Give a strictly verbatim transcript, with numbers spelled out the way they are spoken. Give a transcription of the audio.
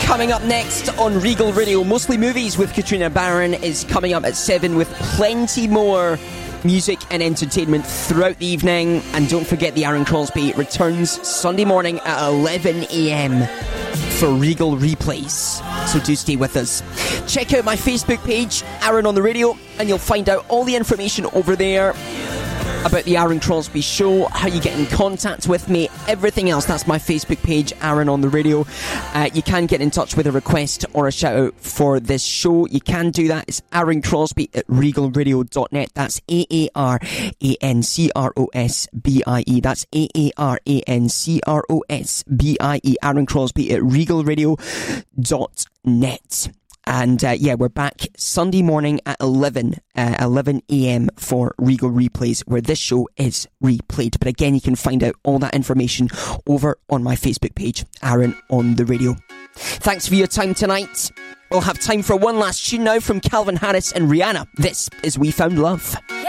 Coming up next on Regal Radio, Mostly Movies with Katrina Barron is coming up at seven with plenty more music and entertainment throughout the evening. And don't forget, the Aaron Crosby returns Sunday morning at eleven a.m. for Regal Replays. So do stay with us. Check out my Facebook page, Aaron on the Radio, and you'll find out all the information over there about the Aaron Crosby Show, how you get in contact with me, everything else. That's my Facebook page, Aaron on the Radio. Uh, you can get in touch with a request or a shout out for this show. You can do that. It's Aaron Crosby at regal radio dot net. That's A A R A N C R O S B I E. That's A A R A N C R O S B I E. Aaron Crosby at regal radio dot net. And uh, yeah, we're back Sunday morning at eleven a.m. for Regal Replays, where this show is replayed. But again, you can find out all that information over on my Facebook page, Aaron on the Radio. Thanks for your time tonight. We'll have time for one last tune now from Calvin Harris and Rihanna. This is We Found Love.